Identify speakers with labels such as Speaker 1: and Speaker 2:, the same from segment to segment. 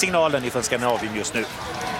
Speaker 1: signalen ifrån Skandinavien just nu.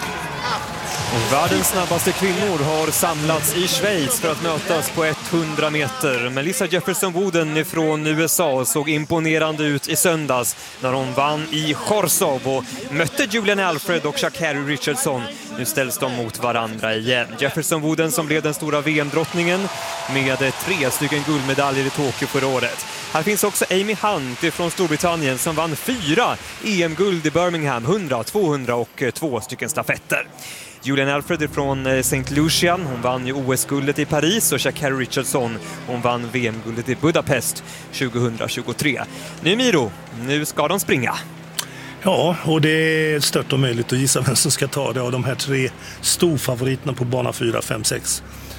Speaker 2: Världens snabbaste kvinnor har samlats i Schweiz för att mötas på 100 meter. Melissa Jefferson-Wooden från USA såg imponerande ut i söndags när hon vann i Chorzów och mötte Julian Alfred och Sha'Carri Richardson. Nu ställs de mot varandra igen. Jefferson-Wooden som blev den stora VM-drottningen med 3 stycken guldmedaljer i Tokyo förra året. Här finns också Amy Hunt från Storbritannien som vann 4 EM-guld i Birmingham, 100, 200 och 2 stycken stafetter. Julian Alfred från St. Lucia, hon vann ju OS-guldet i Paris, och Sha'Carri Richardson, hon vann VM-guldet i Budapest 2023. Nu Miro, nu ska de springa.
Speaker 3: Ja, och det är stört och möjligt att gissa vem som ska ta det av de här 3 storfavoriterna på bana 4, 5, 6.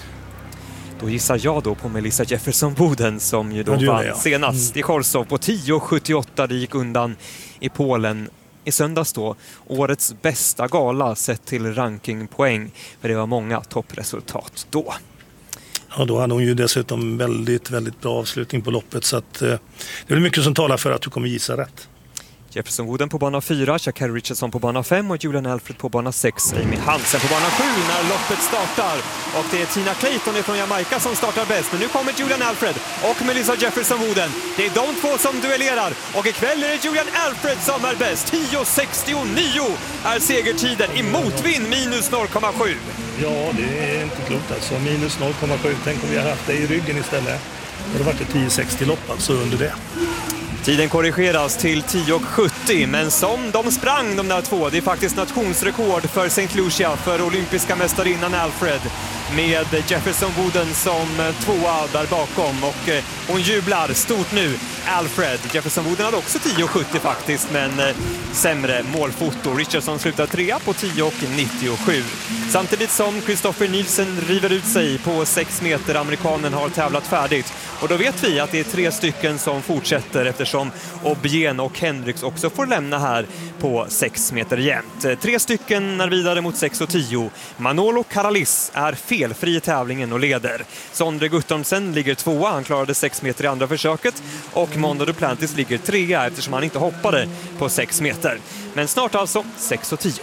Speaker 2: Då gissar jag då på Melissa Jefferson-Wooden som ju då vann senast i Chorzów på 10,78. Det gick undan i Polen i söndags då. Årets bästa gala sett till rankingpoäng, för det var många toppresultat då.
Speaker 3: Ja, då hade hon ju dessutom väldigt, väldigt bra avslutning på loppet, så att det är mycket som talar för att du kommer gissa rätt.
Speaker 2: Jefferson-Wooden på bana 4, Sha'Carri Richardson på bana 5 och Julian Alfred på bana 6. Amy Hansen på bana 7 när loppet startar. Och det är Tina Clayton från Jamaica som startar bäst. Men nu kommer Julian Alfred och Melissa Jefferson-Wooden. Det är de två som duellerar. Och ikväll är det Julian Alfred som är bäst. 10,69 är segertiden i motvind, minus 0,7.
Speaker 3: Ja, det är inte klokt alltså. Minus 0,7. Tänk om vi har haft det i ryggen istället. Det har varit ett 10,60 lopp alltså under det.
Speaker 2: Tiden korrigeras till 10,70, men som de sprang de där två, det är faktiskt nationsrekord för St. Lucia för olympiska mästarinnan Alfred, med Jefferson-Wooden som tvåa där bakom, och hon jublar stort nu, Alfred. Jefferson-Wooden hade också 10,70 faktiskt, men sämre målfoto. Richardson slutar 3 på 10,97. Samtidigt som Christopher Nielsen river ut sig på 6 meter. Amerikanen har tävlat färdigt. Och då vet vi att det är 3 stycken som fortsätter, eftersom Obien och Hendricks också får lämna här på 6 meter jämnt. 3 stycken är vidare mot 6,10. Manolo Karalis är felfri i tävlingen och leder. Sondre Guttormsen ligger 2. Han klarade 6 meter i andra försöket. Och Mondo Duplantis ligger 3 eftersom han inte hoppade på 6 meter. Men snart alltså 6,10.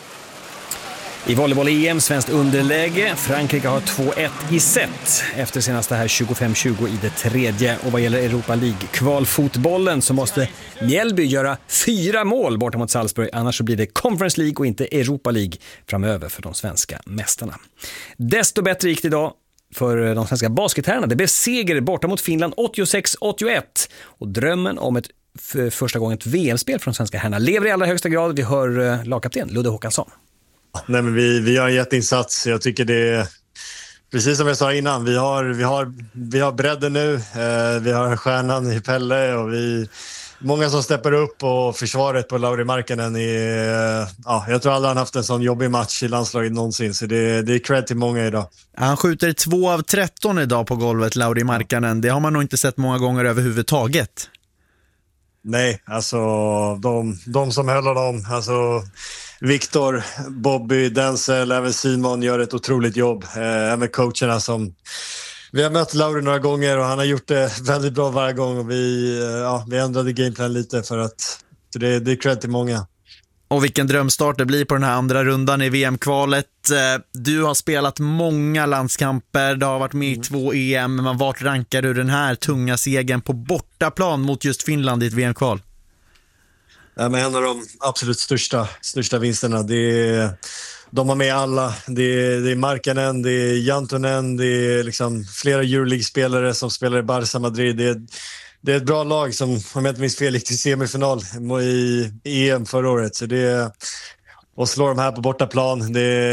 Speaker 4: I volleyboll-EM, svenskt underläge. Frankrike har 2-1 i set efter senaste här 25-20 i det tredje. Och vad gäller Europa League-kvalfotbollen så måste Mjällby göra 4 mål borta mot Salzburg. Annars så blir det Conference League och inte Europa League framöver för de svenska mästarna. Desto bättre gick det idag för de svenska basketherrarna. Det blev seger borta mot Finland 86-81. Och drömmen om ett första gången ett VM-spel från svenska herrarna lever i allra högsta grad. Vi hör lagkapten Ludde Håkansson.
Speaker 5: Nej, men vi gör en jätteinsats. Jag tycker det är precis som jag sa innan. Vi har bredden nu. Vi har stjärnan i Pelle och många som steppar upp, och försvaret på Lauri Markkanen jag tror aldrig han haft en sån jobbig match i landslaget någonsin, så det är cred till många idag.
Speaker 6: Han skjuter 2 av 13 idag på golvet, Lauri Markkanen. Det har man nog inte sett många gånger överhuvudtaget.
Speaker 5: Nej, alltså de som höll dem, alltså Viktor, Bobby, Denzel, även Simon gör ett otroligt jobb. Även coacherna som... Vi har mött Lauri några gånger och han har gjort det väldigt bra varje gång, och vi ändrade gameplan lite för att det är cred till många.
Speaker 6: Och vilken drömstart det blir på den här andra rundan i VM-kvalet. Du har spelat många landskamper, du har varit med i 2 EM, men vart rankar du den här tunga segern på bortaplan mot just Finland i ett VM-kval?
Speaker 5: Ja, men en av de absolut största vinsterna, de har med alla. Det är Markkanen, det är Jantunen, det är liksom flera Euroleague-spelare som spelar i Barça Madrid. Det är ett bra lag som, om jag inte minns fel, gick till semifinal i EM förra året. Så och slå de här på bortaplan,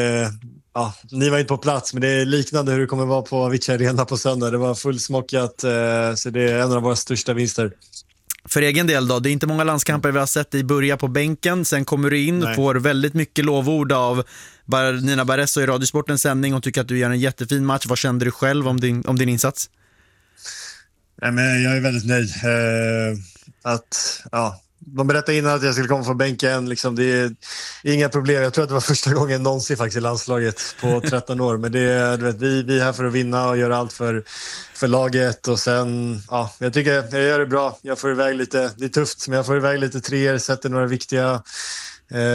Speaker 5: ni var inte på plats, men det är liknande hur det kommer vara på Avicii Arena på söndag. Det var fullsmockat, så det är en av våra största vinster.
Speaker 6: För egen del då, det är inte många landskamper vi har sett dig börja på bänken. Sen kommer du in, får väldigt mycket lovord av Nina Barresso i Radiosportens sändning och tycker att du gör en jättefin match. Vad kände du själv om din insats?
Speaker 5: Nej, men jag är väldigt nöjd. De berättade innan att jag skulle komma från bänken. Liksom, det är inga problem. Jag tror att det var första gången någonsin faktiskt i landslaget på 13 år. Men vi är här för att vinna och göra allt för laget. Och sen, jag tycker jag gör det bra. Jag får iväg lite, det är tufft, men jag får iväg lite treor, sätter några viktiga